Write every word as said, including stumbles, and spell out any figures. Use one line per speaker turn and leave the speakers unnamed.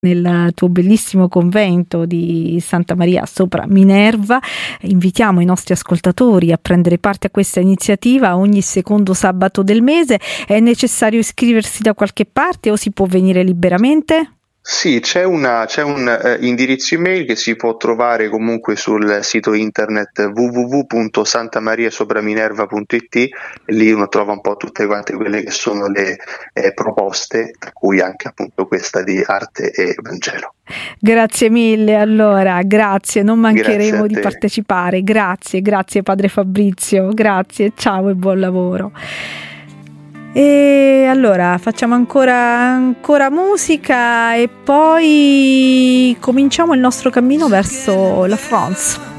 nel tuo bellissimo convento di Santa Maria sopra Minerva. Invitiamo i nostri ascoltatori a prendere parte a questa iniziativa ogni secondo sabato del mese. È necessario iscriversi da qualche parte o si può venire liberamente?
Sì, c'è, una, c'è un eh, indirizzo email che si può trovare comunque sul sito internet w w w punto santamariasopraminerva punto i t, e lì uno trova un po' tutte quante quelle che sono le eh, proposte, tra cui anche appunto questa di Arte e Vangelo.
Grazie mille, allora, grazie, non mancheremo
Grazie a
di
te.
partecipare. Grazie, grazie padre Fabrizio, grazie, ciao e buon lavoro. E allora facciamo ancora, ancora musica e poi cominciamo il nostro cammino verso la France.